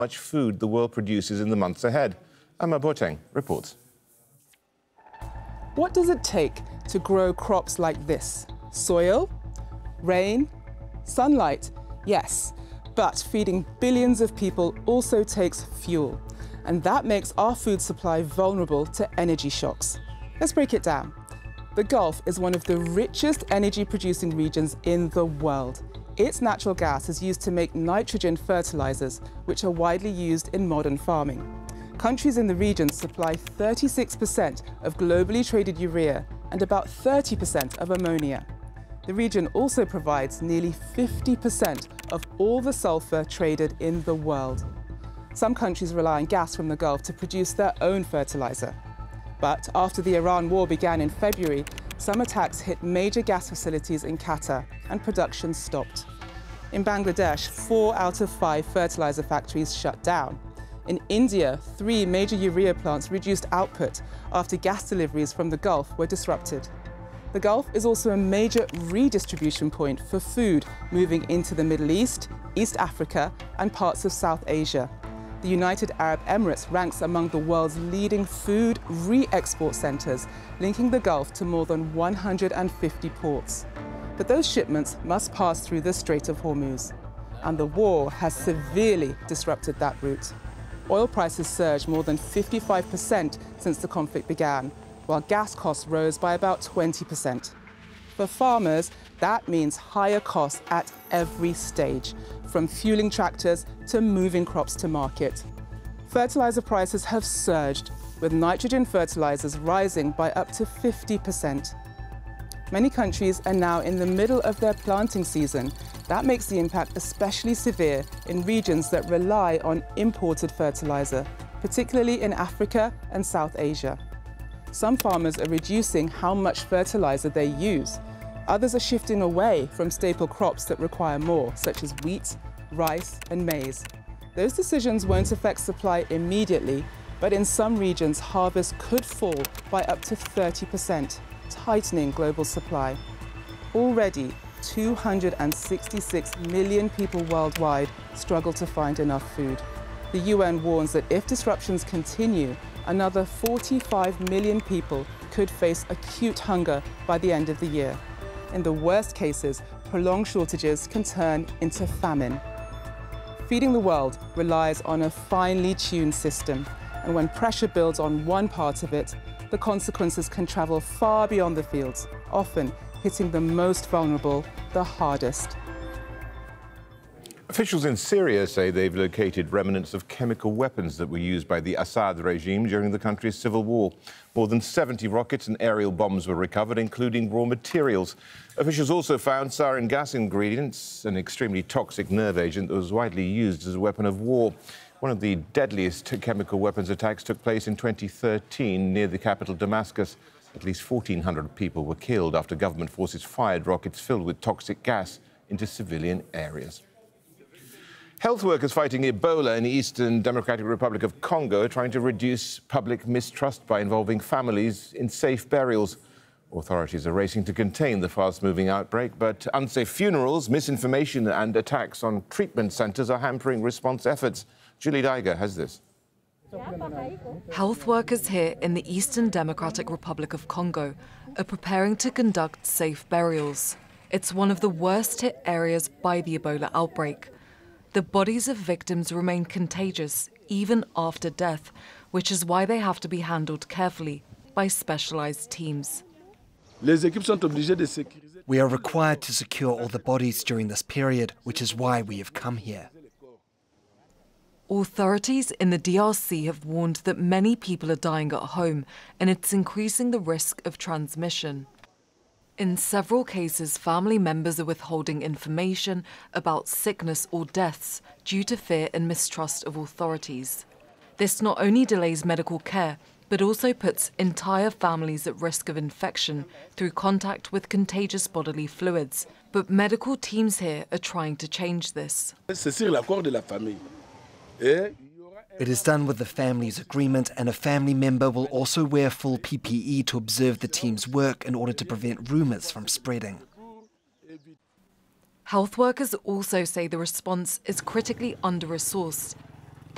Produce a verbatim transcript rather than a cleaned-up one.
much food the world produces in the months ahead. Emma Boateng reports. What does it take to grow crops like this? Soil? Rain? Sunlight? Yes. But feeding billions of people also takes fuel. And that makes our food supply vulnerable to energy shocks. Let's break it down. The Gulf is one of the richest energy-producing regions in the world. Its natural gas is used to make nitrogen fertilizers, which are widely used in modern farming. Countries in the region supply thirty-six percent of globally traded urea and about thirty percent of ammonia. The region also provides nearly fifty percent of all the sulfur traded in the world. Some countries rely on gas from the Gulf to produce their own fertilizer. But after the Iran war began in February, some attacks hit major gas facilities in Qatar and production stopped. In Bangladesh, four out of five fertilizer factories shut down. In India, three major urea plants reduced output after gas deliveries from the Gulf were disrupted. The Gulf is also a major redistribution point for food moving into the Middle East, East Africa, and parts of South Asia. The United Arab Emirates ranks among the world's leading food re-export centers, linking the Gulf to more than one hundred fifty ports. But those shipments must pass through the Strait of Hormuz, and the war has severely disrupted that route. Oil prices surged more than fifty-five percent since the conflict began, while gas costs rose by about twenty percent. For farmers, that means higher costs at every stage, from fueling tractors to moving crops to market. Fertilizer prices have surged, with nitrogen fertilizers rising by up to fifty percent. Many countries are now in the middle of their planting season. That makes the impact especially severe in regions that rely on imported fertilizer, particularly in Africa and South Asia. Some farmers are reducing how much fertilizer they use. Others are shifting away from staple crops that require more, such as wheat, rice, and maize. Those decisions won't affect supply immediately, but in some regions, harvests could fall by up to thirty percent, tightening global supply. Already, two hundred sixty-six million people worldwide struggle to find enough food. The U N warns that if disruptions continue, another forty-five million people could face acute hunger by the end of the year. In the worst cases, prolonged shortages can turn into famine. Feeding the world relies on a finely tuned system, and when pressure builds on one part of it, the consequences can travel far beyond the fields, often hitting the most vulnerable the hardest. Officials in Syria say they've located remnants of chemical weapons that were used by the Assad regime during the country's civil war. More than seventy rockets and aerial bombs were recovered, including raw materials. Officials also found sarin gas ingredients, an extremely toxic nerve agent that was widely used as a weapon of war. One of the deadliest chemical weapons attacks took place in twenty thirteen near the capital Damascus. At least fourteen hundred people were killed after government forces fired rockets filled with toxic gas into civilian areas. Health workers fighting Ebola in the Eastern Democratic Republic of Congo are trying to reduce public mistrust by involving families in safe burials. Authorities are racing to contain the fast-moving outbreak, but unsafe funerals, misinformation and attacks on treatment centres are hampering response efforts. Julie Daiger has this. Health workers here in the Eastern Democratic Republic of Congo are preparing to conduct safe burials. It's one of the worst-hit areas by the Ebola outbreak. The bodies of victims remain contagious even after death, which is why they have to be handled carefully by specialized teams. We are required to secure all the bodies during this period, which is why we have come here. Authorities in the D R C have warned that many people are dying at home, and it's increasing the risk of transmission. In several cases, family members are withholding information about sickness or deaths due to fear and mistrust of authorities. This not only delays medical care, but also puts entire families at risk of infection through contact with contagious bodily fluids. But medical teams here are trying to change this. It is done with the family's agreement, and a family member will also wear full P P E to observe the team's work in order to prevent rumours from spreading. Health workers also say the response is critically under-resourced